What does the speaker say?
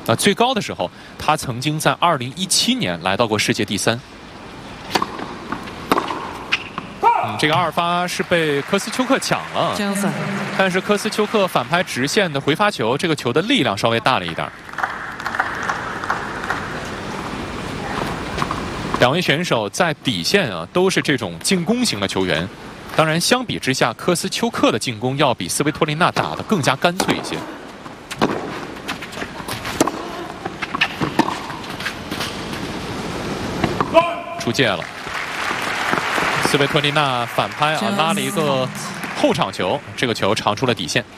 最高的时候，他曾经在2017年来到过世界第3。这个阿尔发是被科斯丘克抢了，但是科斯丘克反拍直线的回发球，这个球的力量稍微大了一点。两位选手在底线都是这种进攻型的球员，当然相比之下，科斯丘克的进攻要比斯维托利娜打得更加干脆一些。出界了，斯维托利娜反拍拉了一个后场球，这个球长出了底线。